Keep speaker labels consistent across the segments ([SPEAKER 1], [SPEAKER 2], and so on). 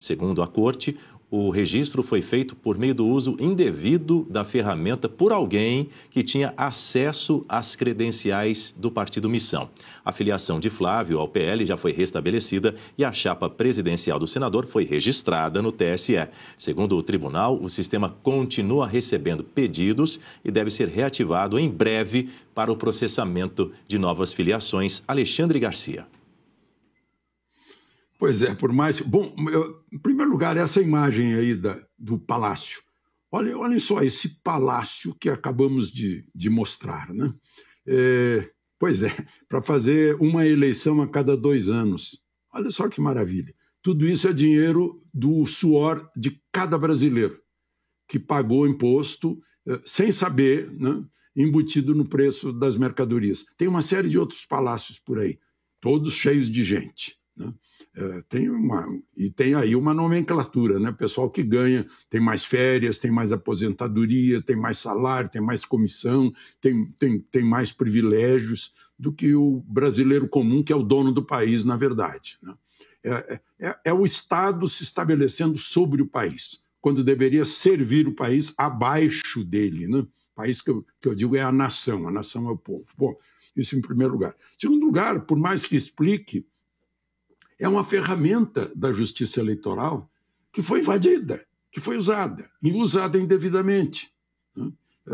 [SPEAKER 1] Segundo a Corte, o registro foi feito por meio do uso indevido da ferramenta por alguém que tinha acesso às credenciais do Partido Missão. A filiação de Flávio ao PL já foi restabelecida e a chapa presidencial do senador foi registrada no TSE. Segundo o tribunal, o sistema continua recebendo pedidos e deve ser reativado em breve para o processamento de novas filiações. Alexandre Garcia.
[SPEAKER 2] Pois é, por mais... Bom, em primeiro lugar, essa imagem aí do palácio. Olhem só esse palácio que acabamos de mostrar, né? Pois é, para fazer uma eleição a cada 2 anos. Olha só que maravilha. Tudo isso é dinheiro do suor de cada brasileiro que pagou imposto sem saber, né? Embutido no preço das mercadorias. Tem uma série de outros palácios por aí, todos cheios de gente, né? Tem aí uma nomenclatura, né? Pessoal que ganha, tem mais férias, tem mais aposentadoria, tem mais salário, tem mais comissão, tem mais privilégios do que o brasileiro comum, que é o dono do país, na verdade, né? É o Estado se estabelecendo sobre o país, quando deveria servir o país abaixo dele, né? O país que eu digo é a nação é o povo. Bom, isso em primeiro lugar. Em segundo lugar, por mais que explique, é uma ferramenta da justiça eleitoral que foi invadida, que foi usada indevidamente, né?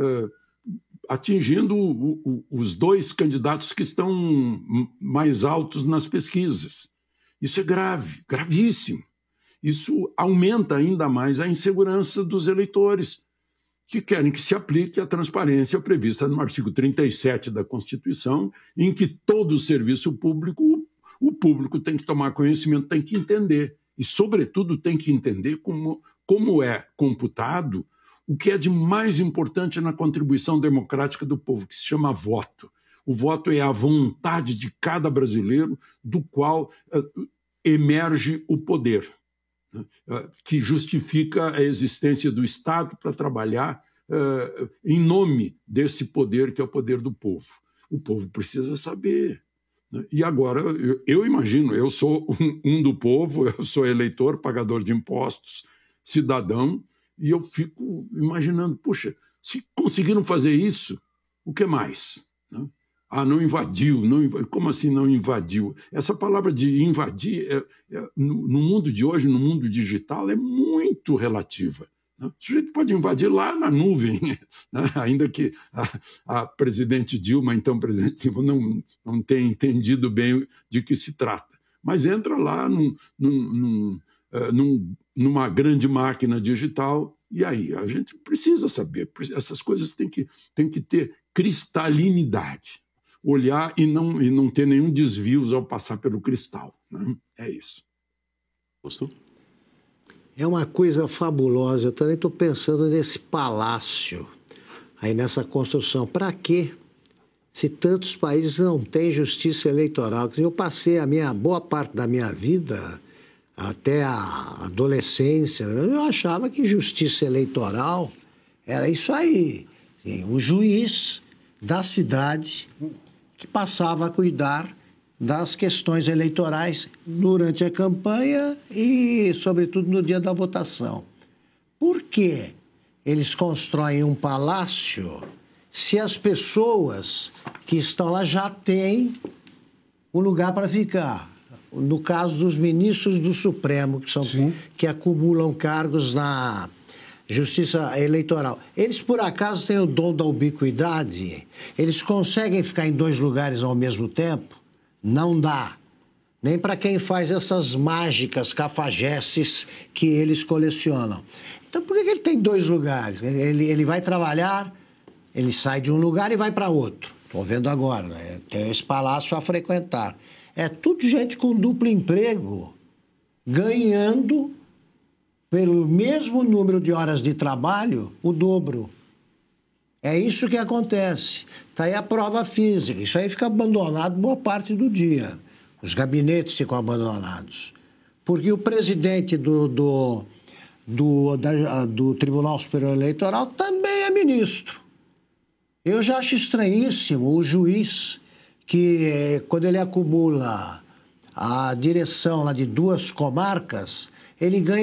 [SPEAKER 2] Atingindo os 2 candidatos que estão mais altos nas pesquisas. Isso é grave, gravíssimo. Isso aumenta ainda mais a insegurança dos eleitores, que querem que se aplique a transparência prevista no artigo 37 da Constituição, em que todo serviço público, o público tem que tomar conhecimento, tem que entender. E, sobretudo, tem que entender como é computado o que é de mais importante na contribuição democrática do povo, que se chama voto. O voto é a vontade de cada brasileiro, do qual emerge o poder, né? Que justifica a existência do Estado para trabalhar em nome desse poder, que é o poder do povo. O povo precisa saber. E agora, eu imagino, eu sou um do povo, eu sou eleitor, pagador de impostos, cidadão, e eu fico imaginando, puxa, se conseguiram fazer isso, o que mais? Não invadiu, como assim não invadiu? Essa palavra de invadir, no mundo de hoje, no mundo digital, é muito relativa. O sujeito pode invadir lá na nuvem, né? Ainda que a presidente Dilma, então presidente Dilma, não tenha entendido bem de que se trata. Mas entra lá numa grande máquina digital, e aí a gente precisa saber. Essas coisas têm que ter cristalinidade. Olhar e não ter nenhum desvio ao passar pelo cristal, né? É isso.
[SPEAKER 1] Gostou?
[SPEAKER 3] É uma coisa fabulosa. Eu também estou pensando nesse palácio, aí nessa construção. Para quê? Se tantos países não têm justiça eleitoral. Eu passei boa parte da minha vida, até a adolescência, eu achava que justiça eleitoral era isso aí. O juiz da cidade que passava a cuidar das questões eleitorais durante a campanha e, sobretudo, no dia da votação. Por que eles constroem um palácio se as pessoas que estão lá já têm um lugar para ficar? No caso dos ministros do Supremo, que acumulam cargos na Justiça Eleitoral. Eles, por acaso, têm o dom da ubiquidade? Eles conseguem ficar em 2 lugares ao mesmo tempo? Não dá. Nem para quem faz essas mágicas cafajestes que eles colecionam. Então, por que ele tem 2 lugares? Ele vai trabalhar, ele sai de um lugar e vai para outro. Estou vendo agora, né? Tem esse palácio a frequentar. É tudo gente com duplo emprego, ganhando, pelo mesmo número de horas de trabalho, o dobro. É isso que acontece. Está aí a prova física. Isso aí fica abandonado boa parte do dia. Os gabinetes ficam abandonados. Porque o presidente do Tribunal Superior Eleitoral também é ministro. Eu já acho estranhíssimo o juiz que, quando ele acumula a direção lá de 2 comarcas, ele ganha